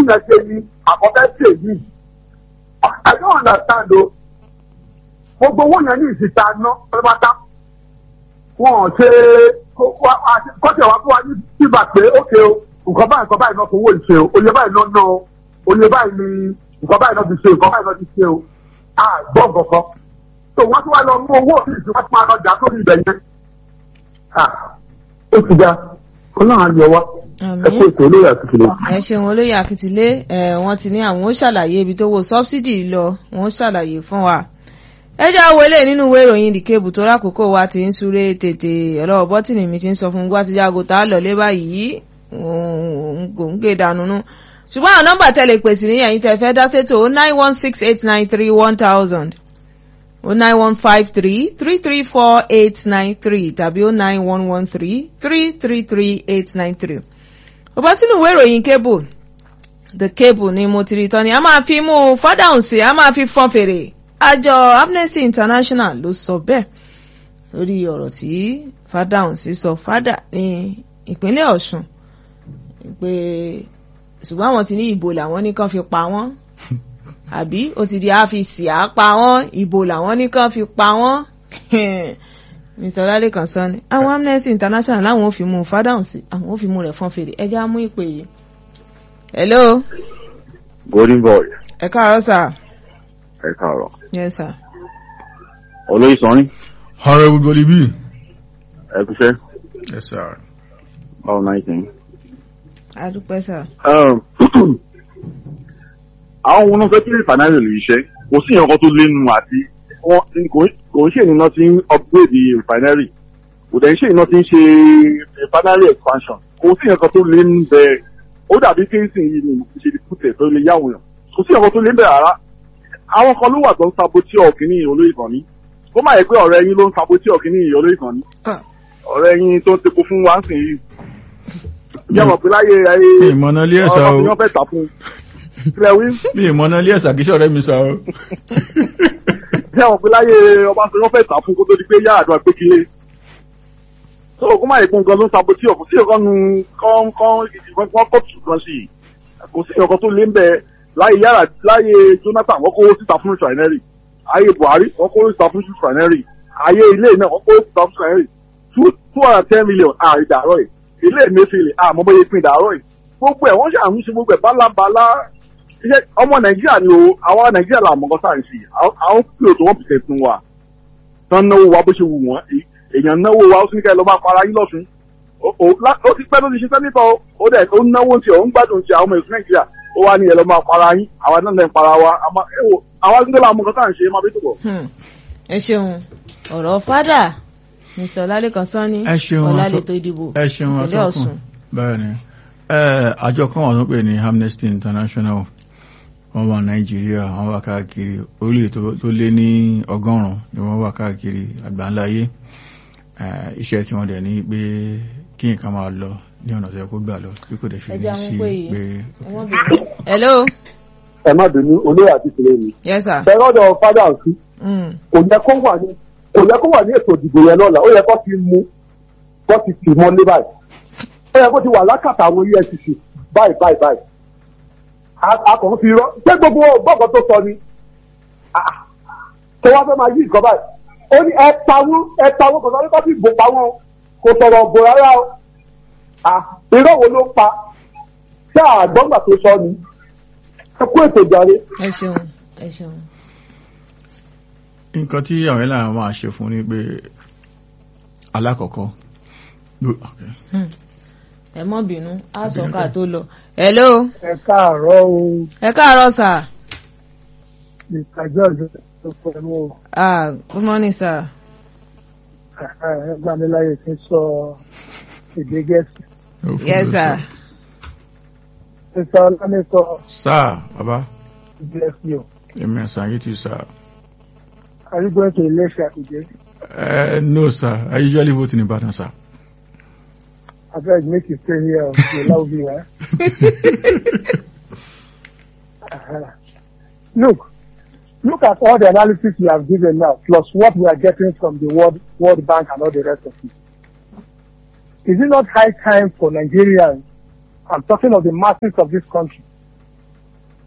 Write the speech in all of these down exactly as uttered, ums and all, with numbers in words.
yẹn ṣe ni àkọ́fẹ́ ṣe yìí. I don't understand o. Gbogbo owó yẹn ní ìsìta ná pátápátá. Wọ́n ṣe kọ́tẹ̀ wá fún wa ní bíbà pé ókè o, nǹkan báyìí nǹkan báyìí náà fowó ìṣe o, oye báyìí náà ná o, oye báyìí ni nǹkan báyìí náà ti ṣe, nǹkan báyìí náà ti ṣe o. À gbọ́ nǹkan. So wọ́n tún wá lọ mú owó òfin ìṣúná fún wa jà sórí ibẹ̀ yẹn. Ó ti dá. Ọlọ́run á yọ wá. Ẹ kó ètò olóyè Akíntìlé. Ẹ ṣeun olóyè Akíntìlé, wọ́n ti ní àwọn ó ṣàlàyé ibi tó wo sọ́bsidì lọ, wọ́n ó ṣàlàyé fún wa. Ẹ jẹ́ àwọn eléyìí nínú ìwé ìròyìn The Cable tó lákòókò wa ti ń súré tètè ọlọ́wọ́ bọ́tìnì mi ti ń sọ fún gbá ti jágo tá a lọ lé báyìí kò ń gé dànù nú. Ṣùgbọ́n àwọn nọ́mbà tẹ́lẹ̀ pèsè ní ẹ̀yin tẹ́ fẹ́ dá sétò o nine one six eight nine three one thousand o nine one five three three three four eight nine three tàbí o nine one one three three three three eight nine three. Ó bọ́ sínú ìwé ìròyìn Cable The Cable ni mo ti rí tán ni a máa fi mú fọ́dáhùn sí a máa fi fọ́n fèrè. Àjọ Amnesty International ló sọ bẹ́ẹ̀ lórí ọ̀rọ̀ tí fọ́dáhùn sí sọ fádà ní ìpínlẹ̀ Ọ̀ṣun pé ṣùgbọ́n àwọn ti ní ìbò làwọn ní kàn fi pa wọ́n àbí ó ti di àfisì àpá wọ́n ìbò làwọn ní kàn fi pa wọ́n Mister Lalekan sọ ni àwọn Amnesty International láwọn ò fi mú fọ́dáhùn sí àwọn ò fi mú rẹ̀ fọ́n fèrè ẹ jẹ́ á mú ìpè yìí. Hello. Golden boy. Ẹ káàárọ̀ sà. Ẹ káàárọ̀. Yes sir. Olóyè Sanni. Honorable Golibi. Ẹ kúṣẹ́. Yes sir. All nineteen. A dúpẹ́ sà. Àwọn ohun náà fẹ́ kí ìfànàlẹ̀ lè ṣe kò sí ìyànkan tó lénu àti kò ń ṣe ìnìyàn tí ń upgrade refinery kò dẹ̀ ń ṣe ìnìyàn tí ń ṣe refinery expansion kò sí ìyànkan tó lénu bẹ́ẹ̀ ó dàbí kéńsì yìí ni ṣe ti kútẹ̀ tó lè yáwó yàn kò sí ìyànkan tó lénu bẹ́ẹ̀ rárá. Àwọn kan ló wà tó ń sabotí ọ̀kìnní olóyè kan ní kó má yẹ pé ọ̀rẹ́ yín ló ń sabotí ọ̀kìnní olóyè kan ní ọ̀rẹ́ yín tó ń tepo fún wa ń sìn yìí jẹ́ mọ̀ pé láyé ayé ìmọ̀nà ilé ẹ̀sà o ọ̀rọ̀ fẹ́ tà fún kílẹ̀ wí. bí ìmọ̀nà ilé ẹ̀sà kìí ṣọ̀rẹ́ mi sá o. jẹ́ mọ̀ pé láyé Ọbásanjọ́ fẹ́ tà fún kó tó di pé yá àdúrà pé kílé tó kó má yẹ pé nǹkan ló ń sabotí ọ̀kùn sí ọ̀kan nu kọ́ńkọ́ń kọ́ọ̀tù kan sí i kò sí ọ̀kan tó lé ń bẹ láyé yàrá láyé Jonathan wọ́n kó síta fún refinery ayé Buhari wọ́n kó síta fún refinery ayé ilé náà wọ́n kó síta fún refinery two two hundred and ten million ààrẹ dàrọ́ ẹ̀ ilé Emefiele àmọ́ bóyá pin dàrọ́ ẹ̀ gbogbo ẹ̀ wọ́n ṣàmú sí gbogbo ẹ̀ bálabàlá iṣẹ́ ọmọ Nàìjíríà ni o àwa Nàìjíríà là mọ̀kọ́ sáà ń ṣe àwọn pílò tó wọ́n fi tẹ̀sùn wa tán náwó wa bó ṣe wù wọ́n èèyàn náwó wa ó sì ní ká ẹ lọ máa para yín lọ́sùn ó ti pẹ́ ló ti ṣe sẹ́nitọ́ ó dẹ̀ ó náwó ti ọ̀ ń gbádùn ti àwọn ọmọ ìsìn Nàìjíríà ó wá ní ẹ lọ máa para yín àwa náà lẹ́ ń para wa àwa ń gbé làwọn ọmọ kan ṣe máa bí tó bọ̀. Ẹ ṣeun ọ̀rọ̀ fádà Mister Lalekan Sanni ọ̀làlẹ̀tọ̀ ìdìbò ìpínlẹ̀ Ọ̀ṣun. Bẹ́ẹ̀ ni àjọ kan wà tó pè ní Amnesty International wọ́n wà Nàìjíríà wọ́n wà káàkiri orílẹ̀ tó lé ní ọgọ́rùn-ún ni wọ́n wà káàkiri àgbáńláyé iṣẹ́ tí wọ́n dẹ̀ ní pé kí nǹkan máa lọ ní ọ̀nà tó yẹ kó gbà lọ bí kò dẹ̀ fi ní sí pé. Hello. Ẹ má bínú olóyè àti ìṣẹ̀lẹ̀ mi. Yes sir. Bẹ́ẹ̀ lọ́dọ̀ fádà sí. Kò yẹ kó wà ní kò yẹ kó wà ní ètò ìdìbò yẹn lọ́la ó yẹ kó ti mú kó ti tì mọ́ ní báyìí ó yẹ kó ti wà lákàtà àwọn E F C C báyìí báyìí báyìí akọ̀ọ́ fi rọ́ ṣé gbogbo gbọ́ngàn tó sọ ni tó wá fẹ́ máa yí nǹkan báyìí ó ní ẹ pa wọ́n ẹ pa wọ́n kò sọ wípé bí ìbò pa wọ́n kò sọ̀rọ̀ bò rárá o irọ́ wo ló pa ṣé àgbọ̀ngbà tó sọ ni ẹ kú ètò ìjàre. Ẹ ṣeun ẹ ṣeun. Nǹkan tí àwọn ẹlẹ́yìn máa ṣe fún ni pé alákọ̀ọ́kọ́ ẹ mọ́ bínú á sọ ká tó lọ. Hello. Ẹ káàárọ̀ o. Ẹ káàárọ̀ sà. Mister George ló pẹ̀lú o. Ah, good morning sir. Ẹ gbà mí láyè kí n sọ èdè Gẹ̀ẹ́sì. Yes sir. Mister Lalekan. Sir, baba. Bless you. Amen, sir. You too, sir. Are you going to election today? Uh, no, sir. I usually vote in Ibadan, sir. I beg make you stay here. You love me, eh? uh-huh. Look, look at all the analysis you have given now, plus what we are getting from the World World Bank and all the rest of it. Is it not high time for Nigerians, I'm talking of the masses of this country,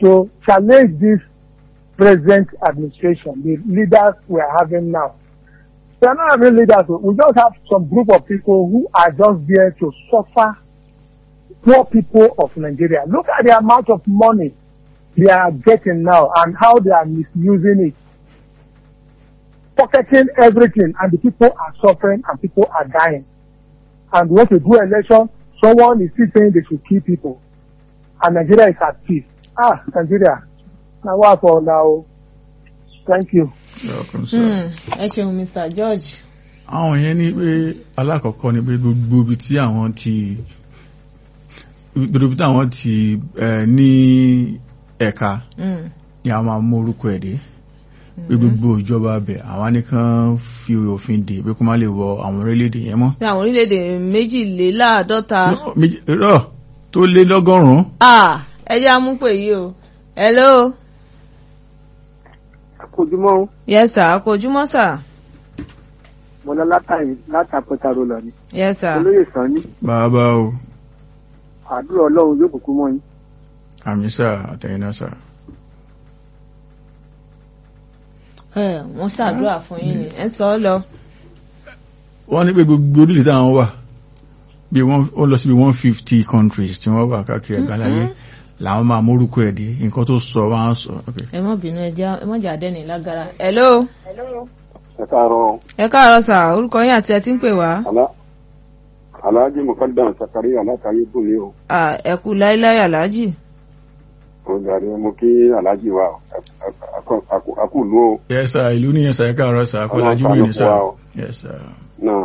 to challenge this present administration, the leaders we are having now. We are not having leaders. We just have some group of people who are just there to suffer poor people of Nigeria. Look at the amount of money they are getting now and how they are misusing it. Pocketing everything, and the people are suffering and people are dying. And when we do election, someone is still saying they should kill people. And Nigeria is at peace. Ah, Nigeria. Now what for now? Thank you. Ẹ ṣeun Mister George. Àwọn yẹn ní pé alákọ̀ọ́kọ́ ni pé gbogbo ibi tí àwọn ti gbogbo ibi tí àwọn ti ní ẹ̀ka ni àwọn máa mú orúkọ ẹ̀ dé. Pé gbogbo ìjọba bẹ̀ àwọn nìkan fi òfin dè pé kó má lè wọ àwọn orílẹ̀-èdè yẹn mọ́. Pé àwọn orílẹ̀-èdè méjìléláàádọ́ta. Rọ̀ tó lé lọ́gọ́rùn-ún. Ah, ẹ jẹ́ amúpè yìí o. Hello. Akójúmọ́. Yes sir, akójúmọ́ sir. Mo lọ látàrí látàpẹ́tàró lọ ni. Yes sir. Olóyè sàn ní. Bàbá o. Àdúrà Ọlọ́run yóò bùkún mọ́ yín. Àmín sà, àtẹ̀yìn náà sà. Ẹ wọ́n ṣàdúrà fún yín ni ẹ sọ ọ́ lọ. Wọ́n ní pé gbogbo orílẹ̀ táwọn wà bí wọ́n ó lọ sí bí one fifty countries tí wọ́n wà káàkiri àgbáláyé làwọn máa mórúkọ ẹ̀ dé nǹkan tó sọ wọ́n á sọ. Ẹ má bínú ẹ jẹ́ ẹ má jà dẹ́ni lágara. Hello. Ẹ káàárọ̀. Ẹ káàárọ̀ sà, orúkọ yín àti ẹ ti ń pè wá. Alhaji Mukadam Sakari Alákàyé dùn ní o. Ẹ kú láíláí Alhaji. Ọ̀gá mo kí Alhaji wa akúlù o. Yes sir, ìlú ní ẹ̀sà ẹ̀ká ọ̀rọ̀ sà, Akọ́lájú mi ní sà. Yes sir. Náà,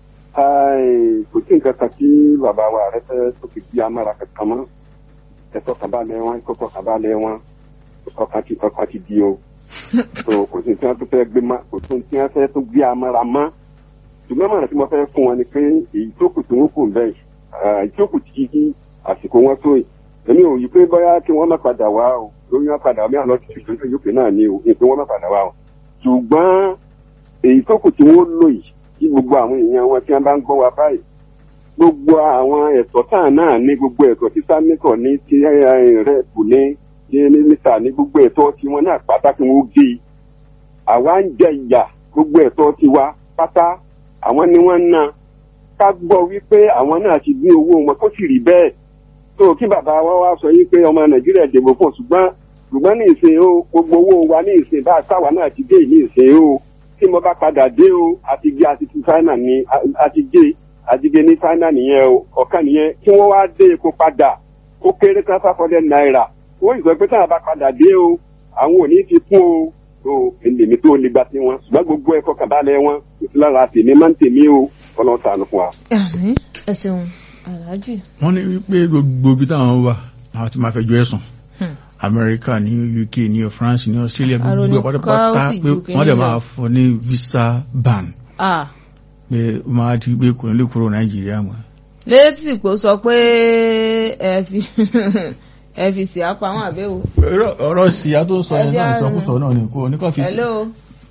kò tí nǹkan kan tí bàbá wa rẹ fẹ́ tó fi bí amára kankan mọ́. Ẹ̀tọ́ kàbálẹ̀ wọn, kọ́kọ́ kàbálẹ̀ wọn, ọkàn ti di o. So kò sí tí wọ́n tó fẹ́ gbé má, kò sí tí wọ́n fẹ́ tó gbé amára mọ́. Ṣùgbọ́n mọ̀ràn tí mo fẹ́ fún wọn ni pé èyí tó kù tí wọ́n kù bẹ́ẹ̀, èyí tó kù tí kí àsìkò wọn tó yìí. Èmi ò yí pé bóyá kí wọ́n má padà wá o, lórí wọn padà wá àlọ́ ti ṣùgbọ́n yóò pé náà ní o, èyí pé wọ́n má padà wá o. Ṣùgbọ́n èyí tó kù tí wọ́n lò yìí, kí gbogbo àwọn èèyàn wọn tí wọ́n bá ń gbọ́ wa báyìí, gbogbo àwọn ẹ̀tọ́ táà náà ní gbogbo ẹ̀tọ́ tí sáníkọ̀ ní tí rẹ́ẹ̀pù ní tí mínísítà ní gbogbo ẹ̀tọ́ tí wọ́n náà pátá tí wọ́n gé. Àwa ń jẹ ìyà gbogbo ẹ̀tọ́ tí wa pátá, àwọn ni wọ́n ná. Ká gbọ́ wípé àwọn náà ti dín owó wọn kó sì rí bẹ́ẹ̀. So kí bàbá wa wá sọ yí pé ọmọ Nàìjíríà dìbò fún ṣùgbọ́n ṣùgbọ́n ní ìsìn o gbogbo owó wa ní ìsìn bá táwa náà ti dé ní ìsìn o tí mo bá padà dé o àti gé àti ti fáínà ní àti gé àti gé ní fáínà nìyẹn o ọ̀kan nìyẹn kí wọ́n wá dé epo padà ó kéré kan five hundred náírà wọ́n ìgbẹ́ pé táwọn bá padà dé o àwọn ò ní ti kún o tó èmi tó lè gba tiwọn ṣùgbọ́n gbogbo ẹ̀kọ́ kàbálẹ̀ wọn kò sí lára tèmi máa ń tèmi o ọlọ́run ṣàánú fún wa. Ẹ ṣeun Alhaji. Wọ́n ní wípé gbogbo ibi táwọn wà àwọn ti máa fẹjọ́ ẹ̀sùn. Amẹ́ríkà ní U K ní France ní Australia gbogbo pátápátá pé wọ́n dẹ̀ máa fọ ní visa ban. Pé ó máa ti gbé kò ní lè kúrò Nàìjíríà mọ́. Létí pò sọ pé ẹ fi sí apá wọn àbẹ́wò. Ọ̀rọ̀ síyá tó sọ yẹn náà ìsọkúsọ náà ni kò ní kàn fi sí. Hello.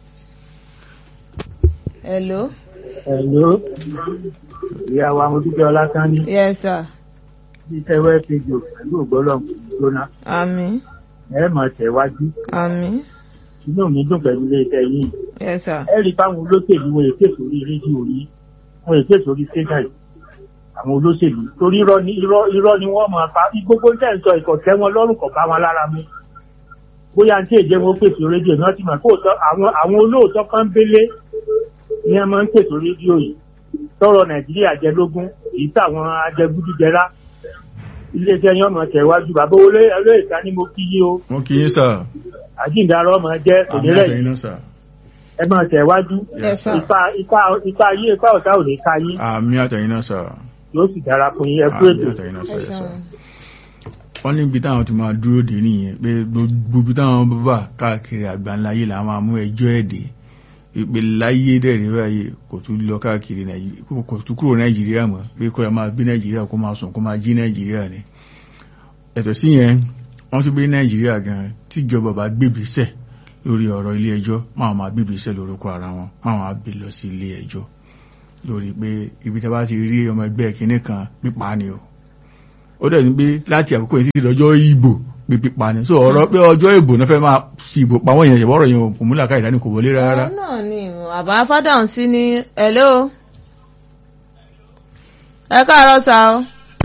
Hello. Hello. Ìyá wa mo dúpẹ́ Ọlátánní. Yes sir. Iṣẹ́ wẹ́ẹ́ péjọ pẹ̀lú ògbọ́lọ̀ gbóná. Àmín. Ẹ máa tẹ̀wájú. Àmín. Inú mi dùn pẹ̀lú ilé iṣẹ́ yìí. Yes sir. Ẹ rí fáwọn olóṣèlú wọn èké sórí rédíò yìí. Wọn èké sórí ṣẹ́gà yìí. Àwọn olóṣèlú. Torí irọ́ ni irọ́ irọ́ ni wọ́n máa fa. Gbogbo ń tẹ̀ ń sọ ìkọ̀tẹ́ wọn lọ́rùn kọ̀ bá wọn lára mu. Bóyá ní tí èjẹ́ wọn pèsè rédíò náà ti mọ̀ kó àwọn olóòótọ́ kan bélé ni wọ́n máa ń pèsè rédíò yìí. Tọ́rọ̀ Nàìjíríà jẹ lógún èyí táwọn ajẹgúdújẹrá iléeṣẹ́ yẹn ọmọ tẹ̀wájú bàbá olóyè ìta ni mo kí yí o. Mo kí yín sà. Àjíǹdarọ́ ọmọ jẹ́ òdílẹ̀ yìí ẹ máa tẹ̀wájú ipa ipa ipa yí ipa ọ̀tá ò ní ká yín. Àmì àtẹ̀yìn náà sà. Yóò sì dára fún yín ẹ kú ètò. Àmì àtẹ̀yìn náà sà. Wọ́n ní ibi táwọn ti máa dúró dé nìyẹn pé gbogbo ibi táwọn bá káàkiri àgbáńláyé làwọn máa mú ẹjọ́ ẹ̀dẹ̀ ìpè láyé dẹ̀rẹ̀ báyìí kò tún lọ káàkiri Nàìjíríà kò tún kúrò Nàìjíríà mọ́ pé kó máa bí Nàìjíríà kó máa sùn kó máa jí Nàìjíríà ni. Ẹ̀tọ́ sí yẹn wọ́n tún gbé Nàìjíríà gan tíjọba bá gbèbèsẹ̀ lórí ọ̀rọ̀ ilé ẹjọ́ máa máa gbèbèsẹ̀ lórúkọ ara wọn máa máa gbé lọ sí ilé ẹjọ́ lórí pé ibi tí a bá ti rí ọmọ ẹgbẹ́ kínní kan pípa ni o. Ó dẹ̀ ní pé láti àkókò yìí títí lọ́jọ́ ìbò pípa ni so ọ̀rọ̀ pé ọjọ́ ìbò náà fẹ́ máa fi ìbò pa wọ́n yẹn ìbọ̀rọ̀ yẹn kò múlà ká ìdání kò wọlé rárá. ọ̀rọ̀ náà ni àbá fádàn sí ni hello ẹ káàárọ̀ sá o.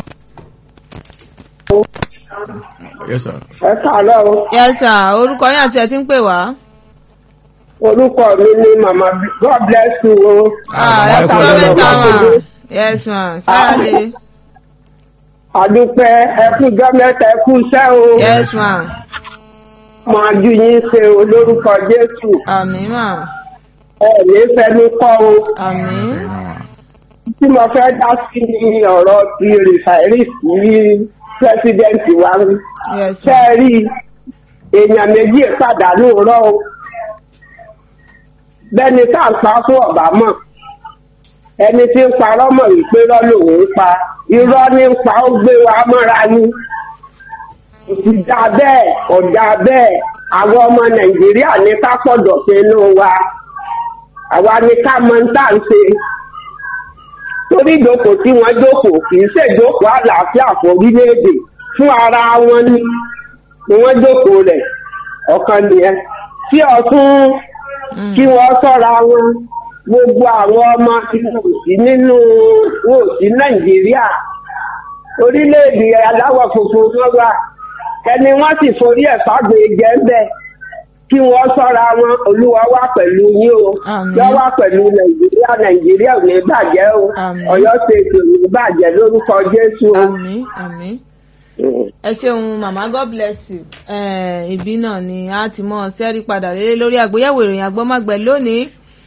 yes sir. ẹ káàárọ̀ o. yes sir orúkọ yín àti ẹ ti ń pè wá. orúkọ mi ni mama God bless you o. ẹ kọ́ mẹ́ta mà yes ma sára lè. àdúpẹ́ ẹkú gọ́mẹ́ta ẹkú iṣẹ́ o. yes ma. mo ajú yín ṣe o lórúkọ Jésù. àmín mà. ẹ ní fẹnu kọ́ o. àmín. tí mo fẹ́ dá sí ni ọ̀rọ̀ ti rìfàìrì sí pírẹsidẹ́ǹtì wa. yes ṣe é rí èèyàn méjì pàdánù rọ o. bẹ́ẹ̀ni tá à ń pa fún ọ̀bà mọ̀ ẹni tí ń parọ́ mọ̀ wípé irọ́ lòun ń pa irọ́ ní ń pa ó gbé wa mọ́ra ni. ìdá bẹ́ẹ̀ ọ̀dà bẹ́ẹ̀ àwọn ọmọ Nàìjíríà ní ká pọ̀dọ̀ pinnu wa àwa ní ká mọ ń tà ń ṣe. torí ìjókòó tí wọ́n jókòó kì í ṣèjókòó àlàáfíà fún orílẹ̀-èdè fún ara wọn ni ni wọ́n jókòó rẹ̀ ọ̀kan nìyẹn. tí ọ̀tún kí wọ́n ṣọ́ra wọn gbogbo àwọn ọmọ tí wọ́n sí nínú wò sí Nàìjíríà orílẹ̀-èdè aláwọ̀ funfun wọn wà ẹni wọ́n sì forí ẹ̀ fàgbé jẹ́ńbẹ́ kí wọ́n ṣọ́ra wọn Olúwa wà pẹ̀lú yín o yọ wà pẹ̀lú Nàìjíríà Nàìjíríà ò ní bàjẹ́ o Ọ̀yọ́ ṣètò ò ní bàjẹ́ lórúkọ Jésù o. àmín àmín. ẹ ṣeun mama God bless you. ibi náà ni a ti mọ sẹ́rí padà lé lórí àgbéyẹ̀wò ìròyìn agbọ́mágbẹ́ lónìí.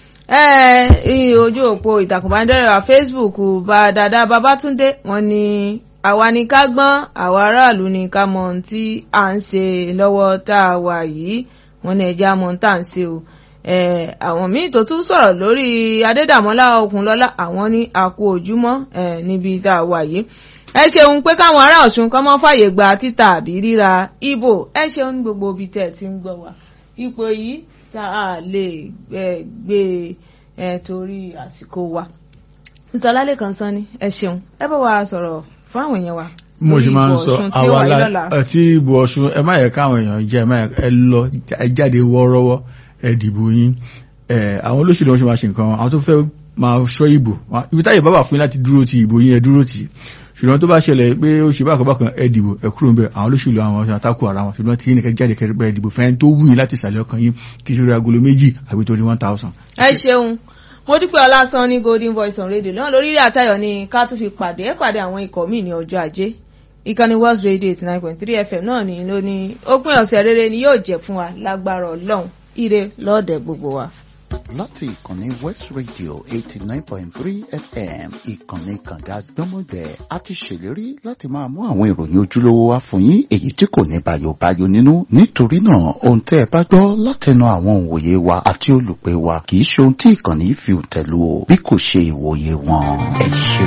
ojú òpó ìtàkùnbánidọ́rẹ̀wá Facebook bá dáadáa Babátúndé wọ́n ní àwa ni ká gbọ́n àwa aráàlú ni ká mọ ohun tí à ń ṣe lọ́wọ́ tá a wà yìí wọ́n ní ẹja mọ ohun tá à ń ṣe o. àwọn míì tó tún sọ̀rọ̀ lórí Adédàmọ́lá Òkúnlọ́lá àwọn ní àkó ojúmọ́ níbi tá a wà yìí. ẹ ṣeun pé káwọn ará Ọ̀ṣun kọ́ mọ́ fàyè gba títà àbí ríra ìbò ẹ ṣeun ní gbogbo ibi tẹ̀ tí ń gbọ́ wa ipò yìí sáà lè gbé ẹ torí àsìkò wa. ìsọlálẹ̀ kan sán ni ẹ ṣeun ẹ bá wa sọ̀rọ̀ fún àwọn èèyàn wa. mo ṣe máa ń sọ àwa tí ìbò Ọ̀ṣun ẹ má yẹ káwọn èèyàn jẹ ẹ lọ ẹ jáde wọ́ọ́rọ́wọ́ ẹ dìbò yín àwọn olóṣèlú wọn ṣe máa ṣe nǹkan àwọn tó fẹ́ máa ṣọ́ ìbò ibi táyè bá wà fún yín láti dúró ti ìbò yín ẹ dúró tì í ṣùgbọ́n tó bá ṣẹlẹ̀ pé ó ṣe bákan bákan ẹ dìbò ẹ kúrò ń bẹ àwọn olóṣèlú àwọn ọ̀sán àtakò ara wọn ṣùgbọ́n tí yín nìkan jáde kẹrìpẹ́ ẹ dìbò fẹ́ẹ́ tó wù yín láti ìsàlẹ̀ ọkàn yín kí ṣe rí agolo méjì àbí torí one thousand. ẹ ṣeun mo dúpẹ́ ọlásán ní Golden Voice on Radio náà lórí àtayọ̀ ni ká tún fi pàdé ẹ pàdé àwọn ikọ̀ míì ní ọjọ́ ajé ìkànnì World Radio eighty nine point three F M náà ní lónìí òpin ọ̀sẹ̀ rere ni yóò jẹ́ fún wa lágbára Ọlọ́run ire lọ́ọ̀dẹ̀ gbogbo wa. láti ìkànnì West Radio eighty nine point three F M ìkànnì kànga gbọ́mọgbẹ́ a ti ṣèlérí láti máa mú àwọn ìròyìn ojúlówó wá fún yín èyí tí kò ní bàyòbáyò nínú nítorí náà ohun tẹ́ ẹ bá gbọ́ látẹnu àwọn òǹwòye wa àti olùpẹ̀ wa kì í ṣe ohun tí ìkànnì fi tẹ̀lú o bí kò ṣe ìwòye wọn ẹ ṣeun.